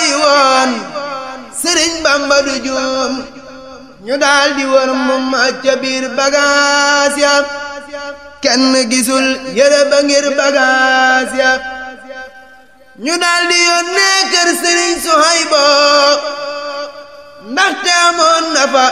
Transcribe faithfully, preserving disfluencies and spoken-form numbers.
bàyyi woon Sëriñ Bamba du juum ñu daal di wër mu ma ca biir bagaas ya kenn gisul yére ba ngir bagaas ya ñu daal di yónnee kër Sëriñ Suhaybo ndaxte amoon na fa